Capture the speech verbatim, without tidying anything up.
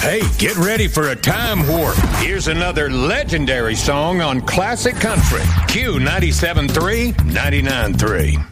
Hey, get ready for a time warp. Here's another legendary song on Classic Country. Q ninety-seven point three, ninety-nine point three.